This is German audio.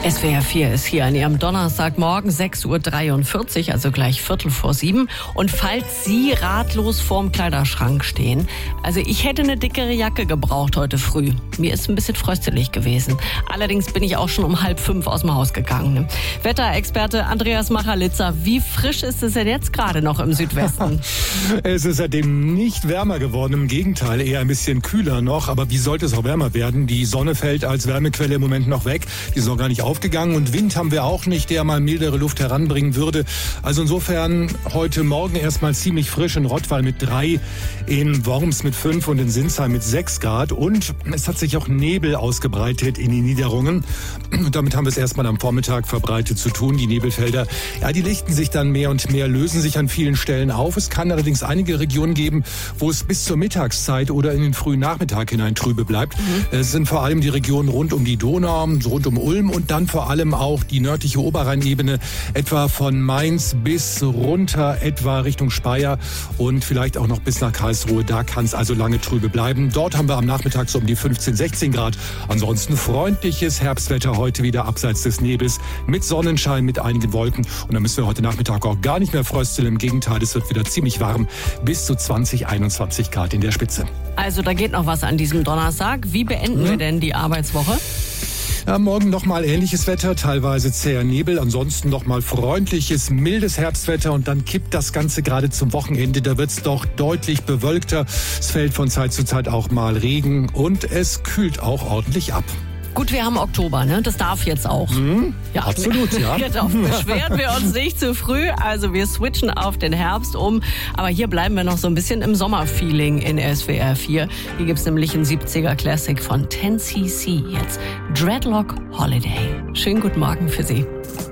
SWR 4 ist hier an Ihrem Donnerstagmorgen 6:43 Uhr, also gleich 6:45. Und falls Sie ratlos vorm Kleiderschrank stehen, also ich hätte eine dickere Jacke gebraucht heute früh. Mir ist ein bisschen fröstelig gewesen. Allerdings bin ich auch schon um 4:30 aus dem Haus gegangen. Wetterexperte Andreas Machalitzer, wie frisch ist es denn jetzt gerade noch im Südwesten? Es ist seitdem nicht wärmer geworden, im Gegenteil, eher ein bisschen kühler noch. Aber wie sollte es auch wärmer werden? Die Sonne fällt als Wärmequelle im Moment noch weg. Die ist noch gar nicht aufgegangen und Wind haben wir auch nicht, der mal mildere Luft heranbringen würde. Also insofern heute Morgen erstmal ziemlich frisch in Rottweil mit 3, in Worms mit 5 und in Sinsheim mit 6 Grad. Und es hat sich auch Nebel ausgebreitet in die Niederungen. Und damit haben wir es erstmal am Vormittag verbreitet zu tun. Die Nebelfelder, ja, die lichten sich dann mehr und mehr, lösen sich an vielen Stellen auf. Es kann allerdings einige Regionen geben, wo es bis zur Mittagszeit oder in den frühen Nachmittag hinein trübe bleibt. Es sind vor allem die Regionen rund um die Donau, rund um Ulm und dann vor allem auch die nördliche Oberrheinebene, etwa von Mainz bis runter etwa Richtung Speyer und vielleicht auch noch bis nach Karlsruhe. Da kann es also lange trübe bleiben. Dort haben wir am Nachmittag so um die 15, 16 Grad. Ansonsten freundliches Herbstwetter heute wieder abseits des Nebels mit Sonnenschein, mit einigen Wolken. Und dann müssen wir heute Nachmittag auch gar nicht mehr frösteln. Im Gegenteil, es wird wieder ziemlich warm, bis zu 20, 21 Grad in der Spitze. Also da geht noch was an diesem Donnerstag. Wie beenden wir denn die Arbeitswoche? Ja, morgen nochmal ähnliches Wetter, teilweise zäher Nebel, ansonsten nochmal freundliches, mildes Herbstwetter und dann kippt das Ganze gerade zum Wochenende. Da wird's doch deutlich bewölkter. Es fällt von Zeit zu Zeit auch mal Regen und es kühlt auch ordentlich ab. Gut, wir haben Oktober, ne? Das darf jetzt auch. Ja, absolut, ja. Genau, beschweren wir uns nicht zu früh. Also wir switchen auf den Herbst um. Aber hier bleiben wir noch so ein bisschen im Sommerfeeling in SWR 4. Hier gibt's nämlich einen 70er Classic von 10cc jetzt. Dreadlock Holiday. Schönen guten Morgen für Sie.